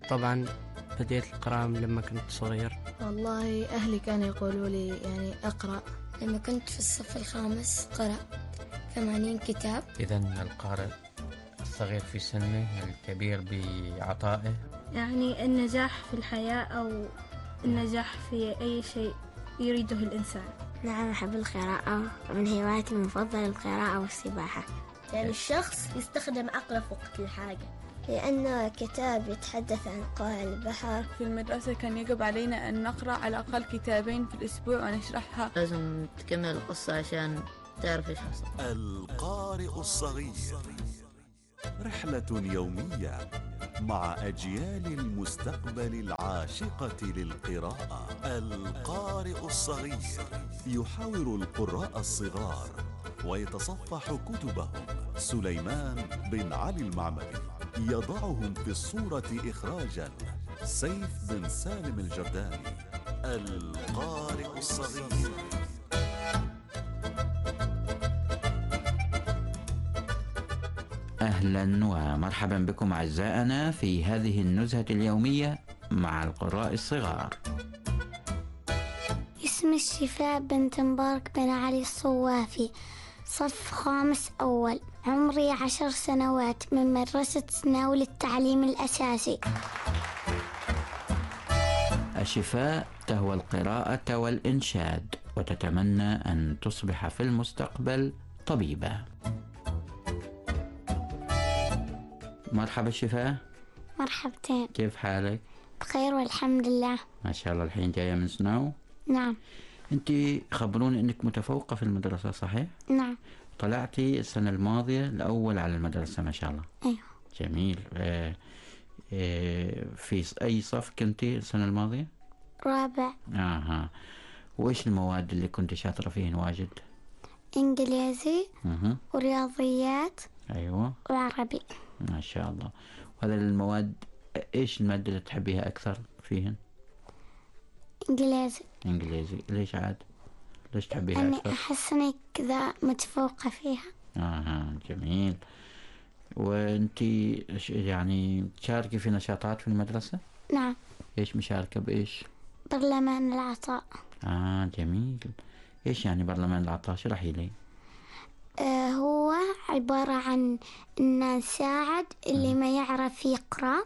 طبعا بديت القراءة لما كنت صغير. والله أهلي كانوا يقولوا لي يعني أقرأ. لما كنت في الصف الخامس قرأت 80 كتاب. إذن القارئ الصغير في سنه، الكبير بعطائه. يعني النجاح في الحياة أو النجاح في أي شيء يريده الإنسان. نعم، أحب القراءة، من هواياتي المفضلة القراءة والسباحة. يعني الشخص يستخدم عقله في وقت الحاجة، لأنه كتاب يتحدث عن قاع البحر. في المدرسة كان يجب علينا أن نقرأ على الأقل كتابين في الأسبوع ونشرحها. لازم تكمل القصة عشان تعرف إيش حصل. القارئ الصغير، رحلة يومية مع أجيال المستقبل العاشقة للقراءة. القارئ الصغير يحاور القراء الصغار ويتصفح كتبهم. سليمان بن علي المعمري يضعهم في الصورة إخراجا سيف بن سالم الجرداني. القارئ الصغير. أهلا ومرحبا بكم أعزائنا في هذه النزهة اليومية مع القراء الصغار. اسمي الشفاء بنت مبارك بن علي الصوافي، صف خامس أول، عمري 10 سنوات، من مدرسة سناول التعليم الأساسي. الشفاء تهوى القراءة والإنشاد وتتمنى أن تصبح في المستقبل طبيبة. مرحبا شفاء. مرحبتين. كيف حالك؟ بخير والحمد لله. ما شاء الله. الحين جاية من سنو؟ نعم. أنت خبروني أنك متفوقة في المدرسة، صحيح؟ نعم. طلعتي السنة الماضية الأول على المدرسة، ما شاء الله. أيوه. جميل. في أي صف كنتي السنة الماضية؟ رابع. وإيش المواد اللي كنت شاطرة فيهن واجد؟ إنجليزي ورياضيات. أيوة. وعربي. ما شاء الله. وهذا المواد إيش المادة اللي تحبيها أكثر فيهن؟ إنجليزي. ليش عاد؟ ليش تحبيها أني أكثر؟ أحس أني كذا متفوقة فيها. جميل. وأنتي يعني تشاركي في نشاطات في المدرسة؟ نعم. إيش مشاركة بإيش؟ برلمان العطاء. جميل. إيش يعني برلمان العطاء؟ اشرحي لي. هو عبارة عن إن نساعد اللي ما يعرف يقرأ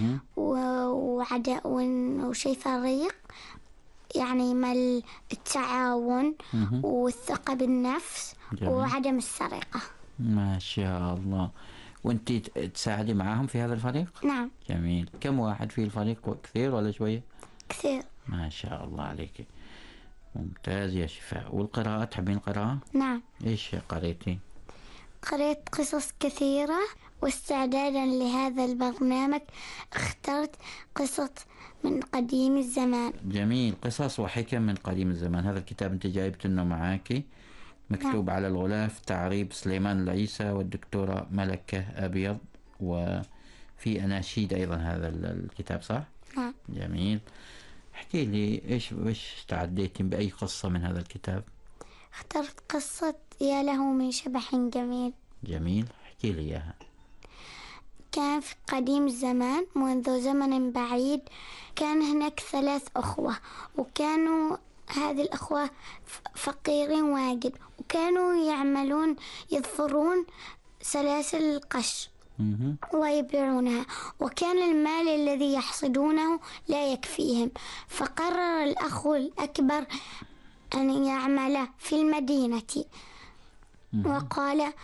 وشيء فريق، يعني مع التعاون والثقة بالنفس. جميل. وعدم السرقة. ما شاء الله. وانت تساعدي معاهم في هذا الفريق؟ نعم. جميل. كم واحد في الفريق؟ كثير ولا شوية؟ كثير. ما شاء الله عليك. ممتاز يا شفاء. والقراءة، تحبين القراءة؟ نعم. ايش قريتي؟ قريت قصص كثيرة، واستعدادا لهذا البرنامج اخترت قصص من قديم الزمان. جميل. قصص وحكم من قديم الزمان. هذا الكتاب انت جايبت انه معاكي، مكتوب على الغلاف تعريب سليمان العيسى والدكتورة ملكة أبيض، وفي أناشيد أيضا هذا الكتاب، صح؟ نعم. جميل. احكي لي ايش تعديتي بأي قصة من هذا الكتاب؟ اخترت قصة يا له من شبح جميل. جميل. احكي لي إياها. كان في قديم الزمان منذ زمن بعيد كان هناك 3 أخوة، وكانوا هذه الأخوة فقيرين واجد، وكانوا يضفرون سلاسل القش ويبيعونها، وكان المال الذي يحصدونه لا يكفيهم. فقرر الأخ الأكبر أن يعمل في المدينة، وقال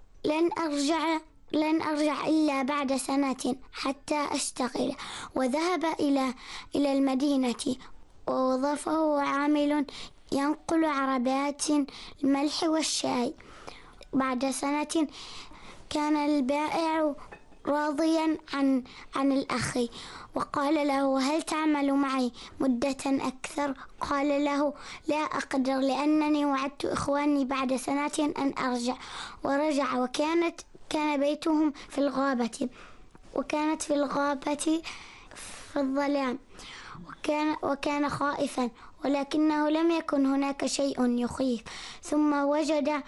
لن أرجع إلا بعد سنة حتى أشتغل. وذهب إلى المدينة، ووظفه عامل ينقل عربات الملح والشاي. بعد سنة كان البائع راضيا عن الأخ، وقال له هل تعمل معي مدة أكثر؟ قال له لا أقدر، لأنني وعدت إخواني بعد سنة أن أرجع. ورجع، كان بيتهم في الغابة، وكانت في الغابة في الظلام، وكان خائفا، ولكنه لم يكن هناك شيء يخيف. ثم وجد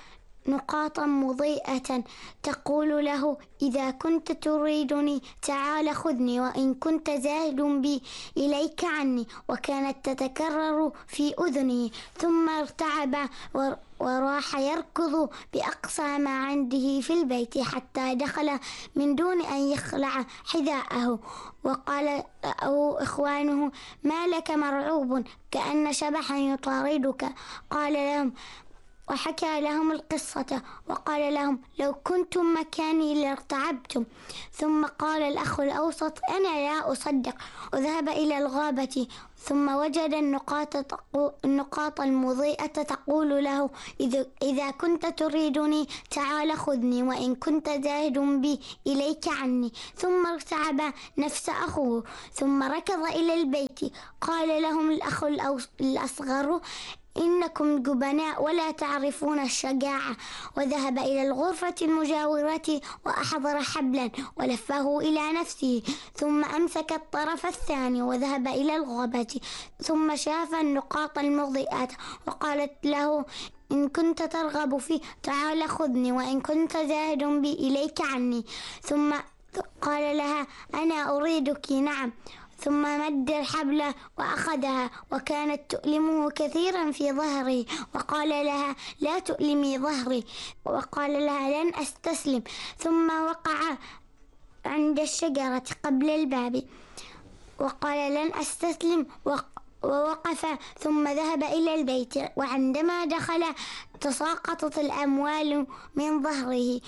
نقاطا مضيئة تقول له: إذا كنت تريدني تعال خذني، وإن كنت زاهد بي إليك عني. وكانت تتكرر في أذنه، ثم ارتعب وراح يركض بأقصى ما عنده في البيت حتى دخل من دون أن يخلع حذاءه. وقال له إخوانه: ما لك مرعوب كأن شبحا يطاردك؟ قال لهم وحكى لهم القصة وقال لهم: لو كنتم مكاني لارتعبتم. ثم قال الأخ الأوسط: أنا لا أصدق، وذهب إلى الغابة ثم وجد النقاط المضيئة تقول له: إذا كنت تريدني تعال خذني، وإن كنت زاهد بي إليك عني. ثم ارتعب نفس أخوه ثم ركض إلى البيت. قال لهم الأخ الأصغر: إنكم جبناء ولا تعرفون الشجاعة. وذهب إلى الغرفة المجاورة وأحضر حبلا ولفه إلى نفسه، ثم أمسك الطرف الثاني وذهب إلى الغابة، ثم شاف النقاط المضيئة وقالت له: إن كنت ترغب فيه تعال خذني، وإن كنت زاهد بي إليك عني. ثم قال لها: أنا أريدك. نعم. ثم مد الحبل وأخذها، وكانت تؤلمه كثيرا في ظهره. وقال لها: لا تؤلمي ظهري. وقال لها: لن أستسلم. ثم وقع عند الشجرة قبل الباب وقال: لن أستسلم. ووقف ثم ذهب إلى البيت، وعندما دخل تساقطت الأموال من ظهره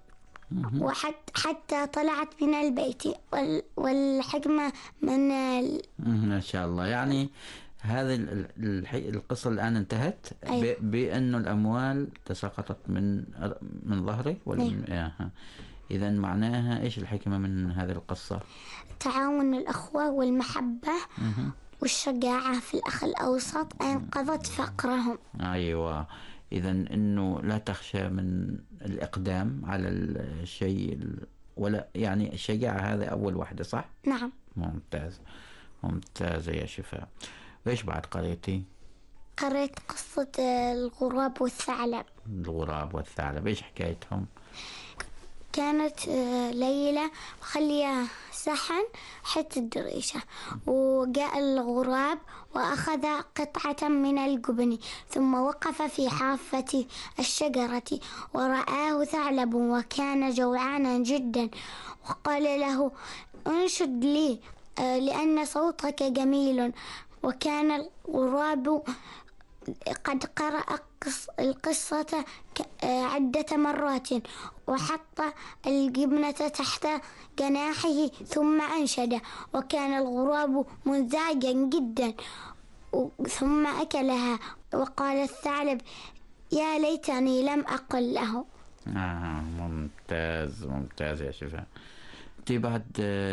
حتى طلعت من البيت. والحكمة من ما شاء الله. يعني هذه القصة الآن انتهت. أيوة. بأن الأموال تساقطت من ظهره إذا معناها إيش الحكمة من هذه القصة؟ تعاون الأخوة والمحبة والشجاعة في الأخ الأوسط أنقذت فقرهم. أيوة. إذا إنه لا تخشى من الإقدام على الشيء، ولا يعني الشجاعة هذا أول واحدة، صح؟ نعم. ممتاز ممتاز يا شفاء. وإيش بعد قريتي؟ قريت قصة الغراب والثعلب. الغراب والثعلب إيش حكايتهم؟ كانت ليلة خليها صحن حتى الدريشة، وجاء الغراب وأخذ قطعة من الجبن، ثم وقف في حافة الشجرة ورآه ثعلب وكان جوعانا جدا، وقال له: انشد لي لأن صوتك جميل. وكان الغراب قد قرأ القصة عدة مرات، وحط الجبنة تحت جناحه ثم أنشد، وكان الغراب منزعجا جدا ثم أكلها. وقال الثعلب: يا ليتني لم أقل له. ممتاز ممتاز يا شفاء. أنت بعد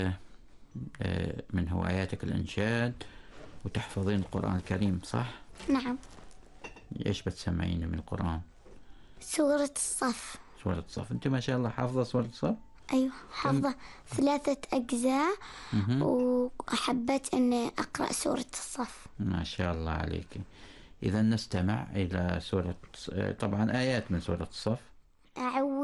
من هواياتك الإنشاد وتحفظين القرآن الكريم، صح؟ نعم. إيش بتسمعين من القرآن؟ سورة الصف. سورة الصف. أنت ما شاء الله حافظة سورة الصف؟ أيوة حافظة 3 أجزاء، وحبيت أني أقرأ سورة الصف. ما شاء الله عليك. إذا نستمع إلى سورة، طبعا آيات من سورة الصف. أعوذ